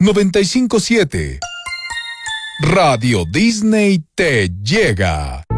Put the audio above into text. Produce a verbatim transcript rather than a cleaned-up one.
noventa y cinco punto siete. Radio Disney te llega.